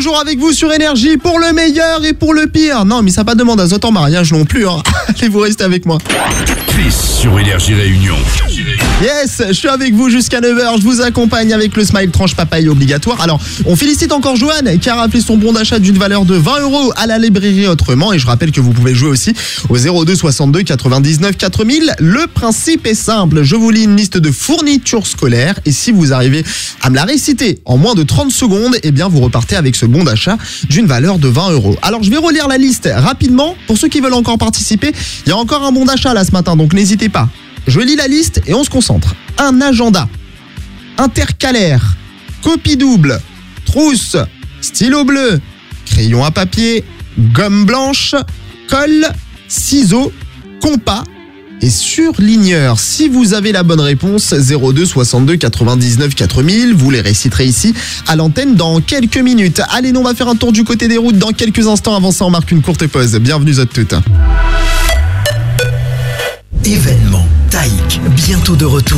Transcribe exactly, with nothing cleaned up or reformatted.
toujours avec vous sur Énergie pour le meilleur et pour le pire. Non, mais ça pas demande à autant mariage non plus. Hein. Allez, vous restez avec moi. Chris sur Énergie Réunion. Yes, je suis avec vous jusqu'à neuf heures. Je vous accompagne avec le smile tranche papaye obligatoire. Alors, on félicite encore Joanne qui a rappelé son bon d'achat d'une valeur de vingt euros à la librairie Autrement. Et je rappelle que vous pouvez jouer aussi au zéro deux soixante-deux quatre-vingt-dix-neuf quatre mille. Le principe est simple. Je vous lis une liste de fournitures scolaires. Et si vous arrivez à me la réciter en moins de trente secondes, eh bien, vous repartez avec ce bon d'achat d'une valeur de vingt euros. Alors, je vais relire la liste rapidement. Pour ceux qui veulent encore participer, il y a encore un bon d'achat là ce matin, donc n'hésitez pas. Je lis la liste et on se concentre. Un agenda, intercalaire, copie double, trousse, stylo bleu, crayon à papier, gomme blanche, colle, ciseaux, compas et surligneur. Si vous avez la bonne réponse, zéro deux soixante-deux quatre-vingt-dix-neuf quatre mille, vous les réciterez ici à l'antenne dans quelques minutes. Allez, nous on va faire un tour du côté des routes dans quelques instants. Avant ça, on marque une courte pause. Bienvenue à toutes. Événement Taïk, bientôt de retour.